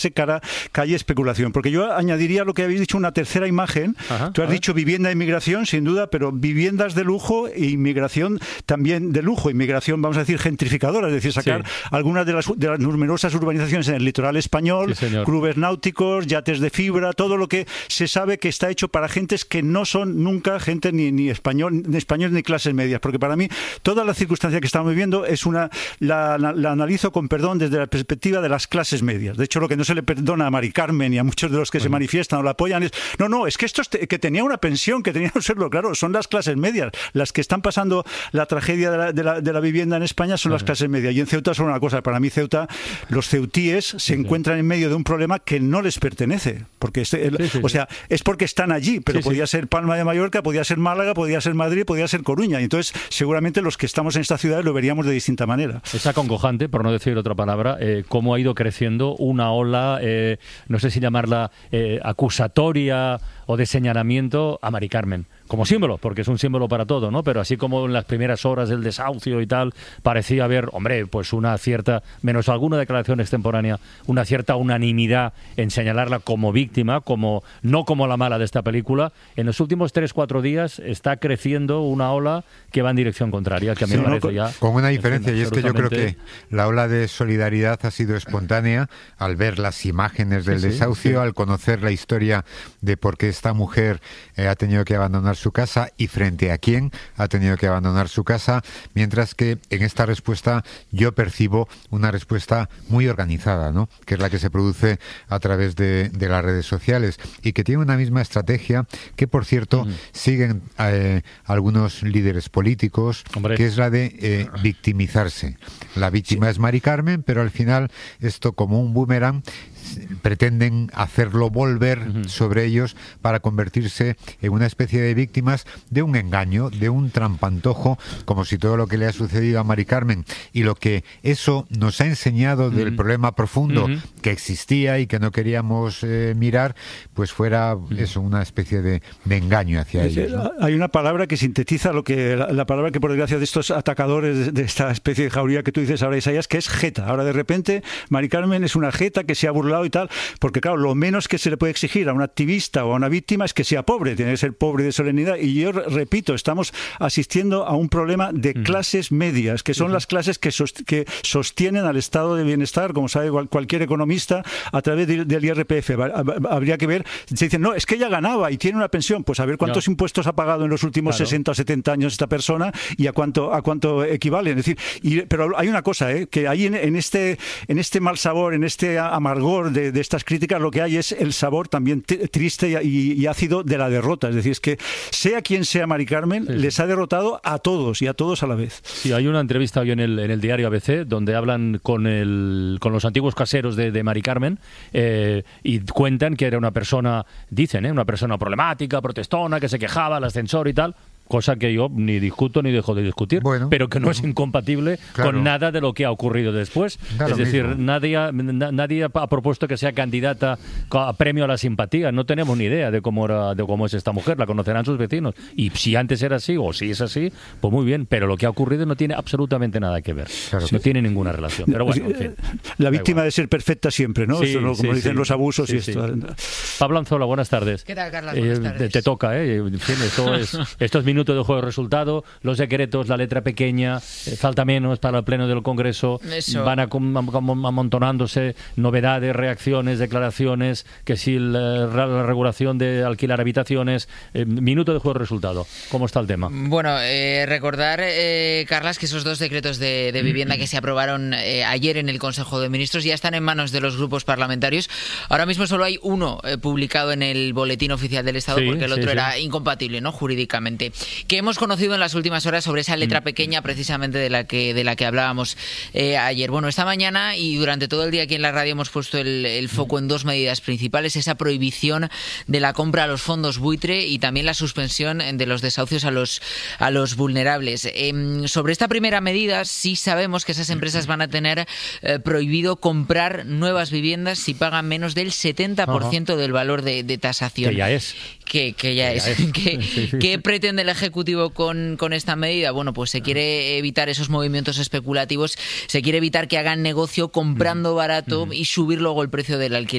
cara que hay especulación, porque yo añadiría lo que habéis dicho, una tercera imagen. Tú has dicho vivienda e inmigración, sin duda, pero viviendas de lujo e inmigración también de lujo, inmigración, vamos a decir, gentrificadora, es decir, sacar algunas de las numerosas urbanizaciones en el litoral español, clubes náuticos, yates de fibra, todo lo que se sabe que está hecho para gentes que no son nunca gente ni español ni clases medias, porque para mí toda la circunstancia que estamos viviendo es la analizo con perdón desde la perspectiva de las clases medias. De hecho, lo que no se le perdona a Mari Carmen y a muchos de los que se manifiestan o la apoyan es es que estos que tenía una pensión, que tenían que serlo, claro, son las clases medias. Las que están pasando la tragedia de la vivienda en España son las clases medias. Y en Ceuta son una cosa, para mí Ceuta, los ceutíes se encuentran en medio de un problema que no les pertenece, porque o sea, es porque están allí, pero podía ser Palma de Mallorca, podía ser Málaga, podía ser Madrid, podía ser Coruña. Y entonces, seguramente los que estamos en esta ciudad lo veríamos de distinta manera. Es acongojante, por no decir otra palabra, cómo ha ido creciendo una ola, no sé si llamarla acusatoria o de señalamiento a Mari Carmen. Como símbolo, porque es un símbolo para todo, ¿no? Pero así como en las primeras horas del desahucio y tal, parecía haber, pues una cierta, menos alguna declaración extemporánea, una cierta unanimidad en señalarla como víctima, no como la mala de esta película. En los últimos 3-4 días está creciendo una ola que va en dirección contraria, que a mí me parece ya... Con una diferencia, y es que yo creo que la ola de solidaridad ha sido espontánea al ver las imágenes del desahucio, al conocer la historia de por qué esta mujer ha tenido que abandonar su casa y frente a quién ha tenido que abandonar su casa, mientras que en esta respuesta yo percibo una respuesta muy organizada, ¿no? Que es la que se produce a través de las redes sociales y que tiene una misma estrategia que, por cierto, siguen algunos líderes políticos, que es la de victimizarse. La víctima es Mari Carmen, pero al final esto, como un boomerang, pretenden hacerlo volver sobre ellos para convertirse en una especie de víctimas de un engaño, de un trampantojo, como si todo lo que le ha sucedido a Mari Carmen y lo que eso nos ha enseñado del problema profundo que existía y que no queríamos mirar, pues fuera eso, una especie de engaño hacia ellos, ¿no? Hay una palabra que sintetiza la palabra que, por desgracia, de estos atacadores de esta especie de jauría que tú dices ahora, Isaías, que es jeta. Ahora de repente Mari Carmen es una jeta que se ha burlado y tal, porque claro, lo menos que se le puede exigir a un activista o a una víctima es que sea pobre, tiene que ser pobre de solemnidad. Y yo repito, estamos asistiendo a un problema de clases medias, que son las clases que sostienen al estado de bienestar, como sabe cualquier economista, a través del IRPF. Habría que ver, se dicen, no, es que ella ganaba y tiene una pensión, pues a ver cuántos impuestos ha pagado en los últimos 60 o 70 años esta persona y a cuánto equivalen. Es decir, pero hay una cosa, que ahí en este mal sabor, en este amargor de estas críticas, lo que hay es el sabor también triste y ácido de la derrota. Es decir, es que sea quien sea Mari Carmen, les ha derrotado a todos y a todos a la vez. Sí, hay una entrevista hoy en el diario ABC donde hablan con los antiguos caseros de Mari Carmen y cuentan que era una persona, dicen, una persona problemática, protestona, que se quejaba al ascensor y tal. Cosa que yo ni discuto ni dejo de discutir, pero que no es incompatible con nada de lo que ha ocurrido después. Es decir, nadie ha propuesto que sea candidata a premio a la simpatía. No tenemos ni idea de cómo es esta mujer, la conocerán sus vecinos. Y si antes era así o si es así, pues muy bien, pero lo que ha ocurrido no tiene absolutamente nada que ver. No tiene ninguna relación. Pero bueno, en fin. La víctima de ser perfecta siempre, ¿no? Sí, como dicen los abusos y esto. Pablo Anzola, buenas tardes. ¿Qué tal, Carlas? Buenas tardes. Te toca, En fin, esto es minuto de juego de resultado, los decretos, la letra pequeña, falta menos para el pleno del Congreso, van amontonándose novedades, reacciones, declaraciones, que si la regulación de alquilar habitaciones, minuto de juego de resultado. ¿Cómo está el tema? Bueno, recordar, Carlas, que esos dos decretos de vivienda que se aprobaron ayer en el Consejo de Ministros ya están en manos de los grupos parlamentarios. Ahora mismo solo hay uno publicado en el Boletín Oficial del Estado, porque el otro era incompatible, ¿no?, jurídicamente. Que hemos conocido en las últimas horas sobre esa letra pequeña, precisamente de la que hablábamos ayer. Bueno, esta mañana y durante todo el día aquí en la radio hemos puesto el foco en dos medidas principales: esa prohibición de la compra a los fondos buitre y también la suspensión de los desahucios a los vulnerables. Sobre esta primera medida, sí sabemos que esas empresas van a tener prohibido comprar nuevas viviendas si pagan menos del 70% del valor de tasación. Que ya es. Que ya es. ¿Qué pretende Ejecutivo con esta medida? Bueno, pues se quiere evitar esos movimientos especulativos, se quiere evitar que hagan negocio comprando barato y subir luego el precio del alquiler.